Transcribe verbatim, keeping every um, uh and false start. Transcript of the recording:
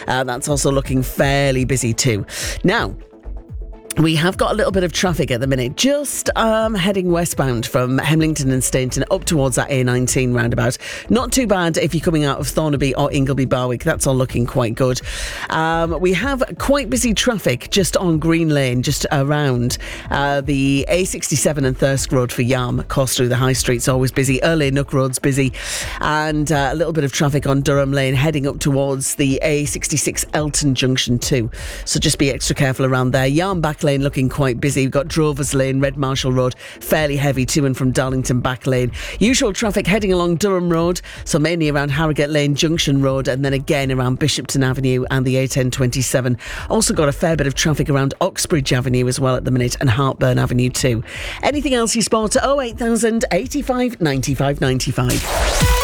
Uh, that's also looking fairly busy too. Now, we have got a little bit of traffic at the minute, just um, heading westbound from Hemlington and Stainton up towards that A nineteen roundabout. Not too bad if you're coming out of Thornaby or Ingleby Barwick. That's all looking quite good. Um, we have quite busy traffic just on Green Lane, just around uh, the A sixty-seven and Thirsk Road for Yarm. Course through the High Street's always busy. Early Nook Road's busy. And uh, a little bit of traffic on Durham Lane heading up towards the A sixty-six Elton Junction too. So just be extra careful around there. Yarm Back Lane looking quite busy. We've got Drovers Lane, Red Marshall Road, fairly heavy to and from Darlington Back Lane. Usual traffic heading along Durham Road, so mainly around Harrogate Lane, Junction Road, and then again around Bishopton Avenue and the A ten twenty-seven. Also got a fair bit of traffic around Oxbridge Avenue as well at the minute, and Heartburn Avenue too. Anything else you spot? oh eight thousand eighty-five ninety-five ninety-five.